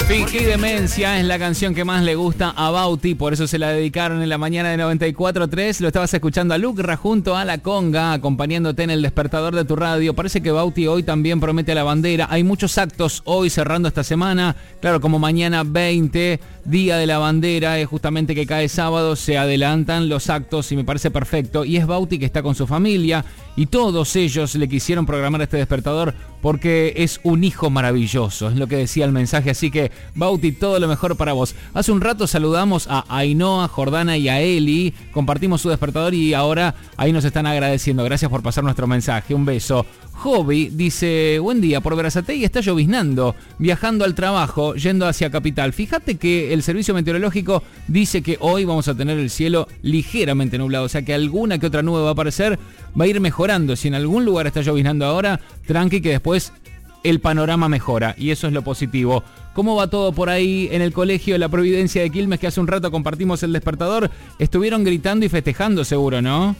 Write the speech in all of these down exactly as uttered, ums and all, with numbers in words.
Fingí demencia es la canción que más le gusta a Bauti, por eso se la dedicaron en la mañana de noventa y cuatro tres. Lo estabas escuchando a Lucra junto a La Conga, acompañándote en el despertador de tu radio. Parece que Bauti hoy también promete a la bandera. Hay muchos actos hoy cerrando esta semana. Claro, como mañana veinte, Día de la Bandera, es justamente que cae sábado, se adelantan los actos y me parece perfecto. Y es Bauti que está con su familia y todos ellos le quisieron programar este despertador porque es un hijo maravilloso, es lo que decía el mensaje. Así que, Bauti, todo lo mejor para vos. Hace un rato saludamos a Ainhoa, Jordana y a Eli, compartimos su despertador y ahora ahí nos están agradeciendo. Gracias por pasar nuestro mensaje, un beso. Hobby dice, buen día, por Berazategui está lloviznando, viajando al trabajo, yendo hacia Capital. Fíjate que el servicio meteorológico dice que hoy vamos a tener el cielo ligeramente nublado, o sea que alguna que otra nube va a aparecer, va a ir mejorando. Si en algún lugar está lloviznando ahora, tranqui que después el panorama mejora y eso es lo positivo. ¿Cómo va todo por ahí en el colegio de la Providencia de Quilmes, que hace un rato compartimos el despertador? Estuvieron gritando y festejando seguro, ¿no?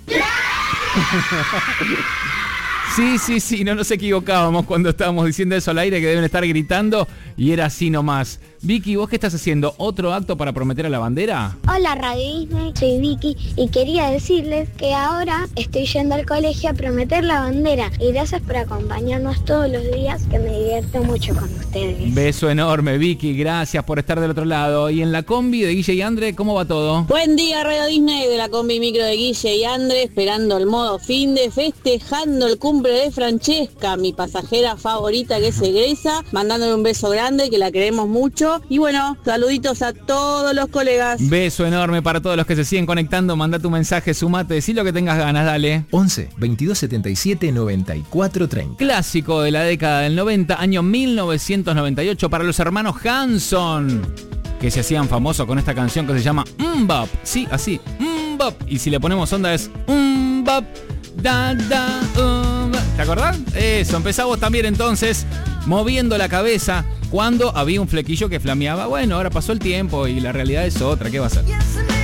Sí, sí, sí, no nos equivocábamos cuando estábamos diciendo eso al aire, que deben estar gritando, y era así nomás. Vicky, ¿vos qué estás haciendo? ¿Otro acto para prometer a la bandera? Hola Radio Disney, soy Vicky y quería decirles que ahora estoy yendo al colegio a prometer la bandera y gracias por acompañarnos todos los días, que me divierto mucho con ustedes. Beso enorme, Vicky, gracias por estar del otro lado. Y en la combi de Guille y Andre, ¿cómo va todo? Buen día Radio Disney, de la combi micro de Guille y Andre, esperando el modo fin de, festejando el cumple de Francesca, mi pasajera favorita que se egresa, mandándole un beso grande, que la queremos mucho. Y bueno, saluditos a todos los colegas. Beso enorme para todos los que se siguen conectando. Manda tu mensaje, sumate, decí lo que tengas ganas, dale. once, veintidós setenta y siete, noventa y cuatro treinta. Clásico de la década del noventa, año mil novecientos noventa y ocho, para los hermanos Hanson, que se hacían famosos con esta canción que se llama Mbop. Sí, así, Mbop. Y si le ponemos onda es Mbop. Da, da, um. ¿Te acordás? Eso, empezamos también entonces moviendo la cabeza cuando había un flequillo que flameaba. Bueno, ahora pasó el tiempo y la realidad es otra, ¿qué va a ser?